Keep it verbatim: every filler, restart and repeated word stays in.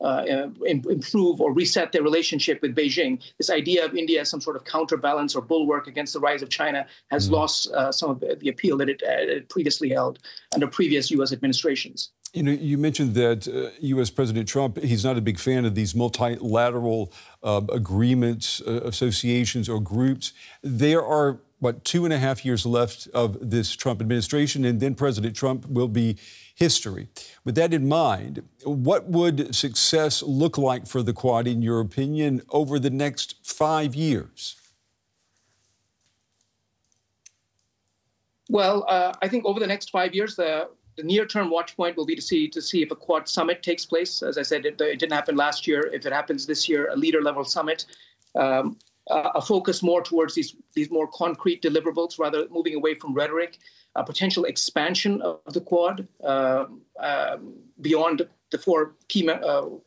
uh, im- improve or reset their relationship with Beijing. This idea of India as some sort of counterbalance or bulwark against the rise of China has mm. lost uh, some of the appeal that it, uh, it previously held under previous U S administrations. You know, you mentioned that uh, U S President Trump, he's not a big fan of these multilateral uh, agreements, uh, associations, or groups. There are, what, two and a half years left of this Trump administration, and then President Trump will be history. With that in mind, what would success look like for the Quad, in your opinion, over the next five years? Well, uh, I think over the next five years, the The near-term watch point will be to see to see if a Quad summit takes place. As I said, it, it didn't happen last year. If it happens this year, a leader-level summit, um, uh, a focus more towards these these more concrete deliverables, rather moving away from rhetoric, a potential expansion of the Quad uh, uh, beyond the four key uh,